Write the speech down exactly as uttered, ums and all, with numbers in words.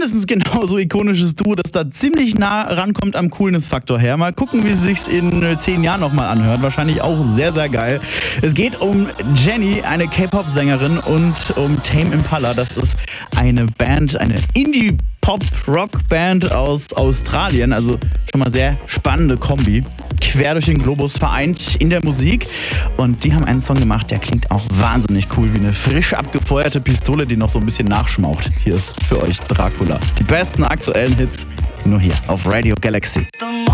mindestens genauso ikonisches Duo, das da ziemlich nah rankommt am Coolness-Faktor her. Mal gucken, wie es sich in äh, zehn Jahren nochmal anhört. Wahrscheinlich auch sehr, sehr geil. Es geht um Jennie, eine K-Pop-Sängerin, und um Tame Impala. Das ist eine Band, eine Indie- Pop-Rock-Band aus Australien, also schon mal sehr spannende Kombi. Quer durch den Globus vereint in der Musik. Und die haben einen Song gemacht, der klingt auch wahnsinnig cool, wie eine frisch abgefeuerte Pistole, die noch so ein bisschen nachschmaucht. Hier ist für euch Dracula. Die besten aktuellen Hits nur hier auf Radio Galaxy.